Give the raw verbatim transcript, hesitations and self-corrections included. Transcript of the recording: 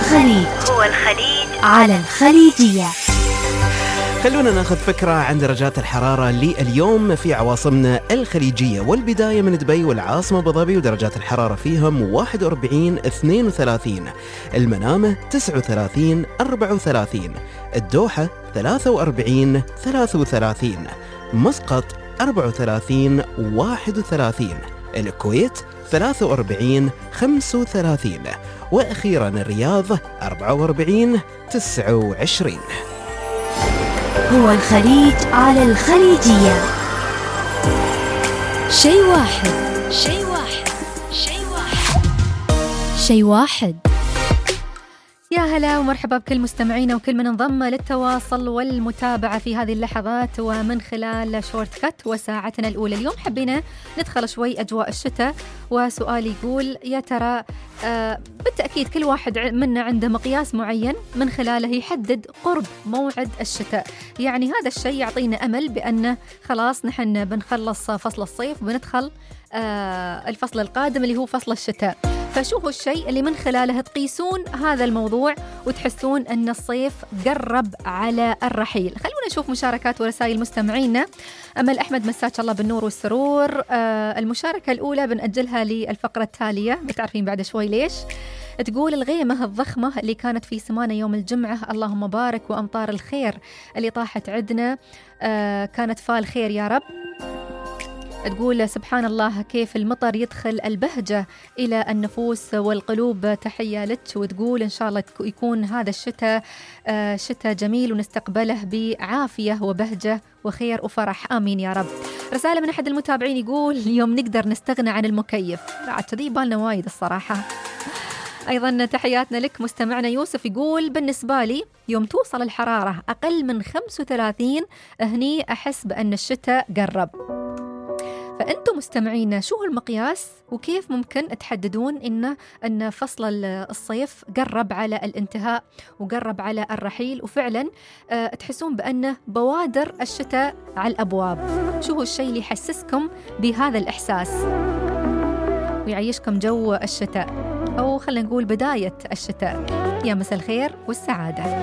الخليج هو الخليج على الخليجية. خلونا ناخذ فكرة عن درجات الحرارة لليوم في عواصمنا الخليجية، والبداية من دبي والعاصمة أبو ظبي ودرجات الحرارة فيهم واحد وأربعين اثنين وثلاثين، المنامة تسعة وثلاثين أربعة وثلاثين، الدوحة ثلاثة وأربعين ثلاثة وثلاثين، مسقط أربعة وثلاثين واحد وثلاثين، الكويت ثلاثة وأربعين خمسة وثلاثين، وأخيرا الرياض أربعة وأربعين تسعة وعشرين. هو الخليج على الخليجية. شيء واحد شيء واحد شيء واحد شيء واحد. يا هلا ومرحبا بكل مستمعينا وكل من انضم للتواصل والمتابعة في هذه اللحظات ومن خلال شورت كات وساعتنا الأولى. اليوم حبينا ندخل شوي أجواء الشتاء، وسؤال يقول يا ترى آه بالتأكيد كل واحد منا عنده مقياس معين من خلاله يحدد قرب موعد الشتاء. يعني هذا الشيء يعطينا أمل بأنه خلاص نحن بنخلص فصل الصيف وبندخل آه الفصل القادم اللي هو فصل الشتاء. فشو هو الشيء اللي من خلاله تقيسون هذا الموضوع وتحسون أن الصيف قرب على الرحيل؟ خلونا نشوف مشاركات ورسائل مستمعينا. أمل أحمد مساك الله بالنور والسرور. آه المشاركة الأولى بنأجلها للفقرة التالية، بتعرفين بعد شوي ليش. تقول الغيمة الضخمة اللي كانت في سمانة يوم الجمعة اللهم بارك، وأمطار الخير اللي طاحت عندنا آه كانت فال خير يا رب. تقول سبحان الله كيف المطر يدخل البهجة إلى النفوس والقلوب، تحية لك. وتقول إن شاء الله يكون هذا الشتاء شتاء جميل ونستقبله بعافية وبهجة وخير وفرح، آمين يا رب. رسالة من أحد المتابعين يقول اليوم نقدر نستغنى عن المكيف، بعد كذي بالنا وايد الصراحة. أيضا تحياتنا لك مستمعنا يوسف، يقول بالنسبة لي يوم توصل الحرارة أقل من خمسة وثلاثين هني أحس بأن الشتاء قرب. فأنتم مستمعينا شو هو المقياس وكيف ممكن تحددون إن أن فصل الصيف قرب على الانتهاء وقرب على الرحيل، وفعلا أه تحسون بأنه بوادر الشتاء على الأبواب؟ شو هو الشيء اللي يحسسكم بهذا الإحساس ويعيشكم جو الشتاء، أو خلينا نقول بداية الشتاء؟ يا مساء الخير والسعادة.